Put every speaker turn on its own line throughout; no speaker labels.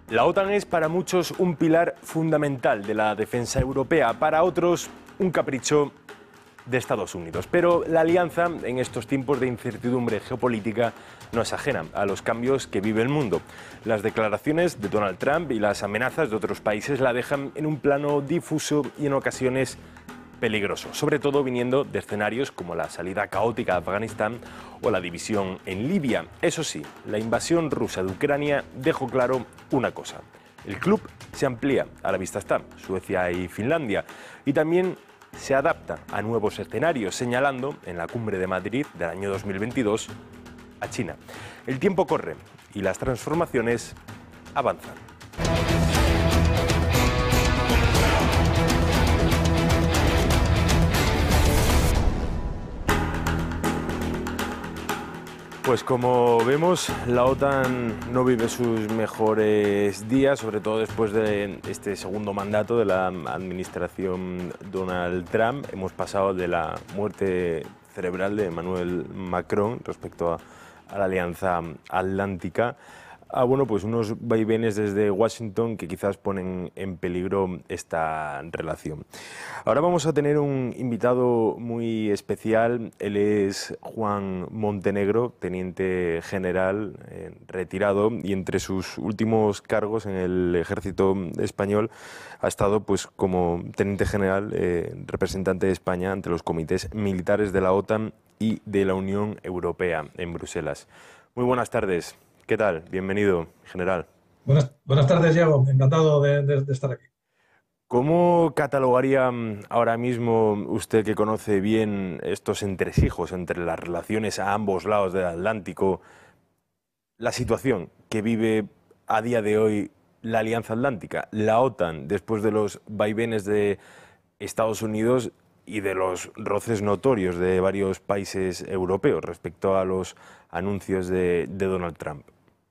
La OTAN es para muchos un pilar fundamental de la defensa europea, para otros un capricho de Estados Unidos. Pero la alianza, en estos tiempos de incertidumbre geopolítica, no es ajena a los cambios que vive el mundo. Las declaraciones de Donald Trump y las amenazas de otros países la dejan en un plano difuso y en ocasiones peligroso, sobre todo viniendo de escenarios como la salida caótica de Afganistán o la división en Libia. Eso sí, la invasión rusa de Ucrania dejó claro una cosa: el club se amplía, a la vista está Suecia y Finlandia, y también se adapta a nuevos escenarios, señalando en la cumbre de Madrid del año 2022 a China. El tiempo corre y las transformaciones avanzan. Pues como vemos, la OTAN no vive sus mejores días, sobre todo después de este segundo mandato de la administración Donald Trump. Hemos pasado de la muerte cerebral de Emmanuel Macron respecto a la Alianza Atlántica a pues unos vaivenes desde Washington que quizás ponen en peligro esta relación. Ahora vamos a tener un invitado muy especial. Él es Juan Montenegro, teniente general retirado, y entre sus últimos cargos en el ejército español ha estado como teniente general, representante de España ante los comités militares de la OTAN y de la Unión Europea en Bruselas. Muy buenas tardes. ¿Qué tal? Bienvenido, general.
Buenas tardes, Diego. Encantado de estar aquí.
¿Cómo catalogaría ahora mismo usted, que conoce bien estos entresijos entre las relaciones a ambos lados del Atlántico, la situación que vive a día de hoy la Alianza Atlántica, la OTAN, después de los vaivenes de Estados Unidos y de los roces notorios de varios países europeos respecto a los anuncios de Donald Trump?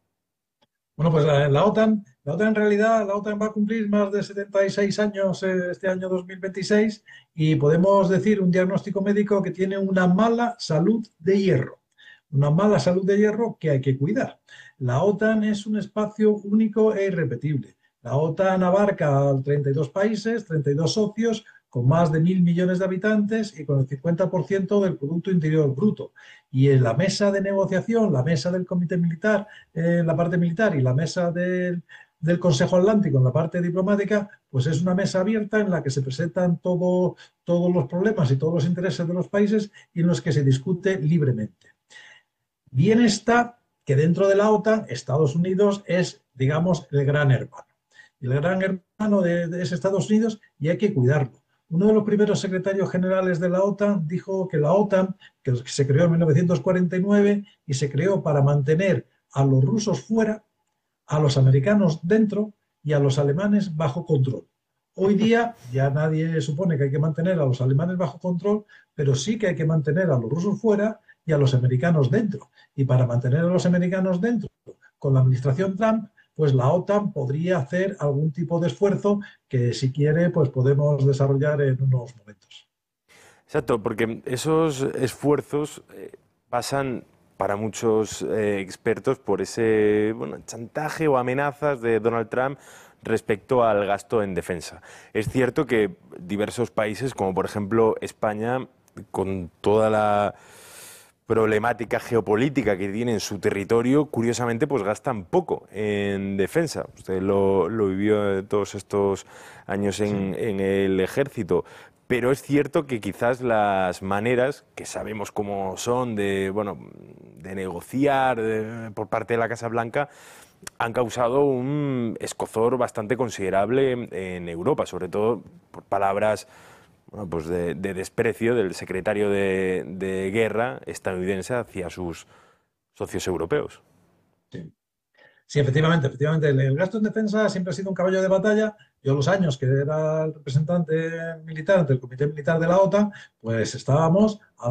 Bueno, pues la OTAN en realidad, la OTAN va a cumplir más de 76 años este año 2026 y podemos decir un diagnóstico médico que tiene una mala salud de hierro. Una mala salud de hierro que hay que cuidar. La OTAN es un espacio único e irrepetible. La OTAN abarca 32 países, 32 socios, con más de 1.000 millones de habitantes y con el 50% del Producto Interior Bruto. Y en la mesa de negociación, la mesa del Comité Militar, la parte militar, y la mesa del Consejo Atlántico en la parte diplomática, pues es una mesa abierta en la que se presentan todos los problemas y todos los intereses de los países y en los que se discute libremente. Bien está que dentro de la OTAN Estados Unidos es, digamos, el gran hermano. Y el gran hermano es Estados Unidos y hay que cuidarlo. Uno de los primeros secretarios generales de la OTAN dijo que la OTAN, que se creó en 1949 y se creó para mantener a los rusos fuera, a los americanos dentro y a los alemanes bajo control. Hoy día ya nadie supone que hay que mantener a los alemanes bajo control, pero sí que hay que mantener a los rusos fuera y a los americanos dentro. Y para mantener a los americanos dentro, con la administración Trump, pues la OTAN podría hacer algún tipo de esfuerzo que, si quiere, pues podemos desarrollar en unos momentos.
Exacto, porque esos esfuerzos pasan para muchos expertos por ese chantaje o amenazas de Donald Trump respecto al gasto en defensa. Es cierto que diversos países, como por ejemplo España, con toda la problemática geopolítica que tiene en su territorio, curiosamente gastan poco en defensa. Usted lo vivió todos estos años en el ejército. Pero es cierto que quizás las maneras, que sabemos cómo son, de negociar por parte de la Casa Blanca, han causado un escozor bastante considerable en Europa, sobre todo por palabras de desprecio del secretario de guerra estadounidense hacia sus socios europeos.
Sí. Sí, efectivamente. El gasto en defensa siempre ha sido un caballo de batalla. Yo, los años que era el representante militar del Comité Militar de la OTAN, pues estábamos al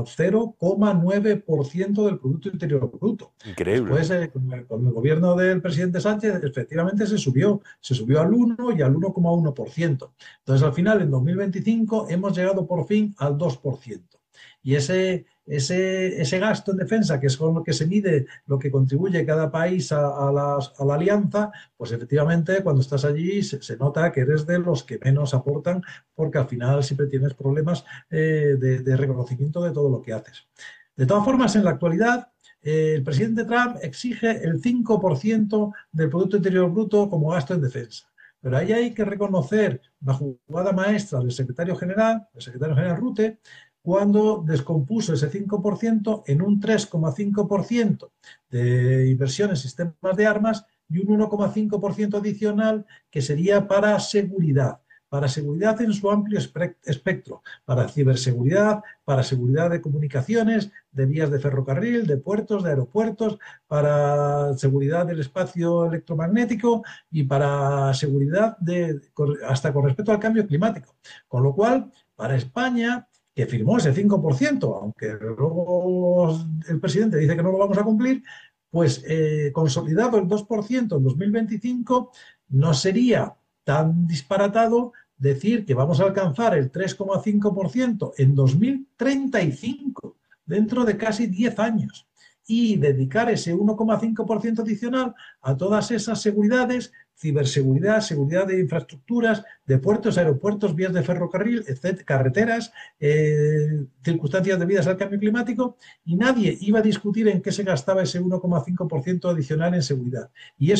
0,9% del Producto Interior Bruto.
Increíble.
Después, con el gobierno del presidente Sánchez, efectivamente se subió al 1 y al 1,1%. Entonces, al final, en 2025, hemos llegado por fin al 2%. Y ese gasto en defensa, que es con lo que se mide lo que contribuye cada país a la alianza, pues efectivamente cuando estás allí se nota que eres de los que menos aportan, porque al final siempre tienes problemas de reconocimiento de todo lo que haces. De todas formas, en la actualidad, el presidente Trump exige el 5% del Producto Interior Bruto como gasto en defensa. Pero ahí hay que reconocer la jugada maestra del el secretario general Rutte, cuando descompuso ese 5% en un 3,5% de inversión en sistemas de armas y un 1,5% adicional que sería para seguridad en su amplio espectro, para ciberseguridad, para seguridad de comunicaciones, de vías de ferrocarril, de puertos, de aeropuertos, para seguridad del espacio electromagnético y para seguridad hasta con respecto al cambio climático. Con lo cual, para España, que firmó ese 5%, aunque luego el presidente dice que no lo vamos a cumplir, pues consolidado el 2% en 2025 no sería tan disparatado decir que vamos a alcanzar el 3,5% en 2035, dentro de casi 10 años, y dedicar ese 1,5% adicional a todas esas seguridades, ciberseguridad, seguridad de infraestructuras, de puertos, aeropuertos, vías de ferrocarril, etcétera, carreteras, circunstancias debidas al cambio climático, y nadie iba a discutir en qué se gastaba ese 1,5% adicional en seguridad. Y eso